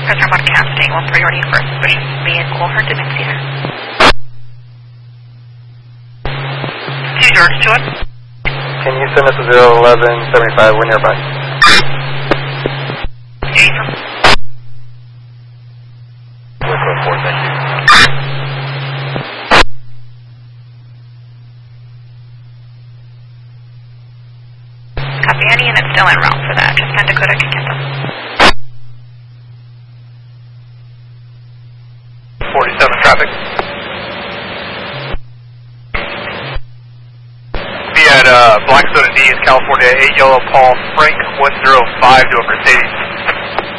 Customer 1 casting, 1 priority for suspicious vehicle, heard to Mixia. 2 George to it. Can you send us a 01175? We're nearby. Jason. With 4, thank you. Copy, any unit still en route for that. Just send Dakota to get them. 47 traffic. Be at Blackstone and D is California 8 Yellow Paul Frank 105 to a Mercedes